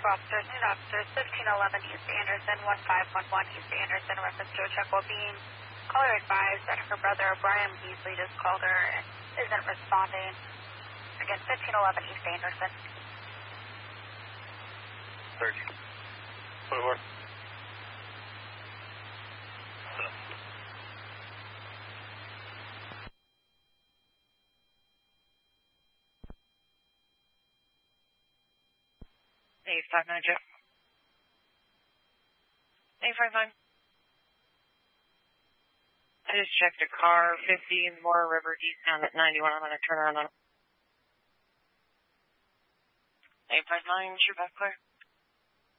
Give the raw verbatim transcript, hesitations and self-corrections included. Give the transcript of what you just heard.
officers, new officers, fifteen eleven East Anderson, one five one one East Anderson, reference to a checkable beam. Caller advised that her brother, Brian Beasley, just called her and isn't responding. Again, fifteen eleven East Anderson. thirty. What? eight five nine, Jeff. eight five nine. I just checked a car, fifty Moore River eastbound at ninety-one. I'm going to turn around on it. eight five nine, shoot back clear.